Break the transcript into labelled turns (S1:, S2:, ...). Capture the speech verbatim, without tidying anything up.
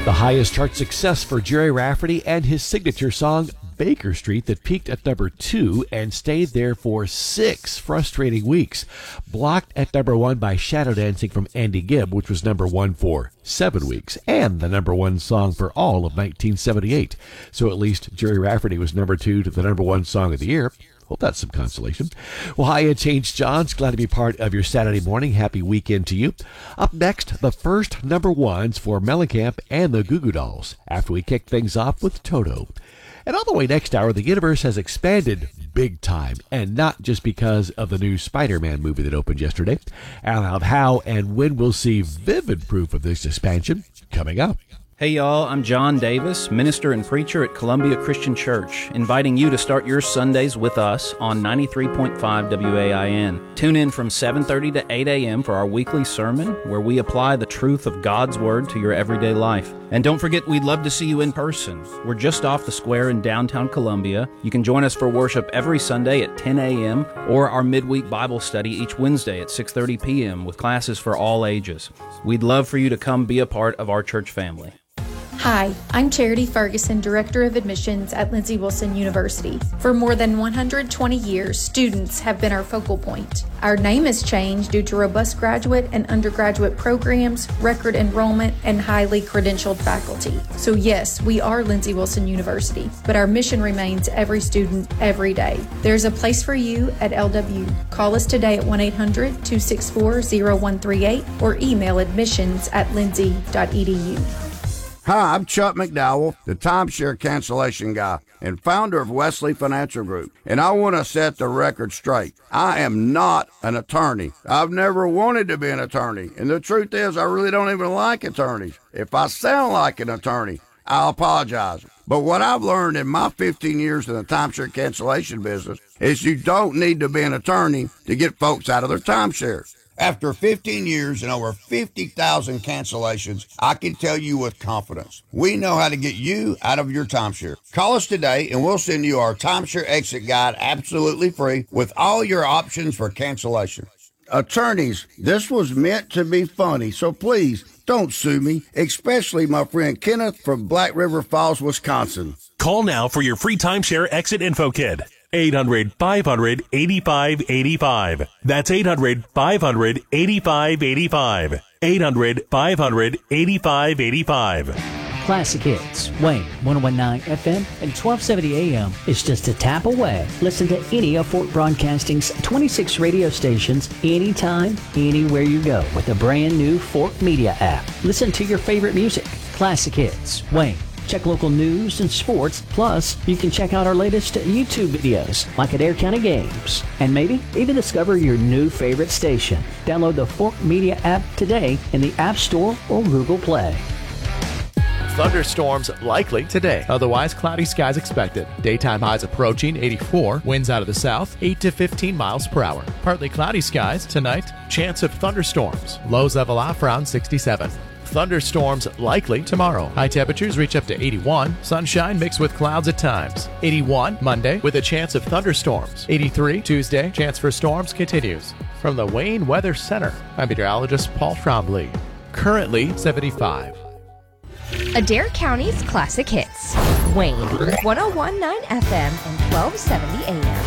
S1: The highest chart success for Jerry Rafferty and his signature song, Baker Street, that peaked at number two and stayed there for six frustrating weeks. Blocked at number one by Shadow Dancing from Andy Gibb, which was number one for seven weeks, and the number one song for all of nineteen seventy-eight. So at least Jerry Rafferty was number two to the number one song of the year. Hope that's some consolation. Well, hi, it's James Johns. Glad to be part of your Saturday morning. Happy weekend to you. Up next, the first number ones for Mellencamp and the Goo Goo Dolls, after we kick things off with Toto. And all the way next hour, the universe has expanded big time, and not just because of the new Spider-Man movie that opened yesterday. I'll have how and when we'll see vivid proof of this expansion coming up.
S2: Hey y'all, I'm John Davis, minister and preacher at Columbia Christian Church, inviting you to start your Sundays with us on ninety-three point five W A I N. Tune in from seven thirty to eight a.m. for our weekly sermon, where we apply the truth of God's Word to your everyday life. And don't forget, we'd love to see you in person. We're just off the square in downtown Columbia. You can join us for worship every Sunday at ten a.m. or our midweek Bible study each Wednesday at six thirty p.m. with classes for all ages. We'd love for you to come be a part of our church family.
S3: Hi, I'm Charity Ferguson, Director of Admissions at Lindsey Wilson University. For more than one hundred twenty years, students have been our focal point. Our name has changed due to robust graduate and undergraduate programs, record enrollment, and highly credentialed faculty. So yes, we are Lindsey Wilson University, but our mission remains every student, every day. There's a place for you at L W. Call us today at one eight hundred, two six four, zero one three eight or email admissions at lindsey dot e d u.
S4: Hi, I'm Chuck McDowell, the timeshare cancellation guy and founder of Wesley Financial Group, and I want to set the record straight. I am not an attorney. I've never wanted to be an attorney, and the truth is I really don't even like attorneys. If I sound like an attorney, I'll apologize. But what I've learned in my fifteen years in the timeshare cancellation business is you don't need to be an attorney to get folks out of their timeshares. After fifteen years and over fifty thousand cancellations, I can tell you with confidence, we know how to get you out of your timeshare. Call us today and we'll send you our timeshare exit guide absolutely free with all your options for cancellation. Attorneys, this was meant to be funny, so please don't sue me, especially my friend Kenneth from Black River Falls, Wisconsin.
S5: Call now for your free timeshare exit info kit. eight hundred, five hundred, eighty-five eighty-five. That's eight hundred, five hundred, eighty-five eighty-five. eight hundred, five hundred, eighty-five eighty-five.
S6: Classic Hits, Wayne, ten nineteen F M and twelve seventy A M is just a tap away. Listen to any of Fort Broadcasting's twenty-six radio stations anytime, anywhere you go with the brand new Fort Media app. Listen to your favorite music. Classic Hits, Wayne. Check local news and sports. Plus, you can check out our latest YouTube videos, like Adair County Games. And maybe even discover your new favorite station. Download the Fork Media app today in the App Store or Google Play.
S7: Thunderstorms likely today. Otherwise, cloudy skies expected. Daytime highs approaching eighty-four. Winds out of the south, eight to fifteen miles per hour. Partly cloudy skies tonight. Chance of thunderstorms. Lows level off around sixty-seven. Thunderstorms likely tomorrow. High temperatures reach up to eighty-one. Sunshine mixed with clouds at times. eighty-one Monday with a chance of thunderstorms. eighty-three Tuesday. Chance for storms continues. From the Wayne Weather Center, I'm meteorologist Paul Trombley. Currently seventy-five.
S8: Adair County's Classic Hits. Wayne, ten nineteen F M and twelve seventy A M.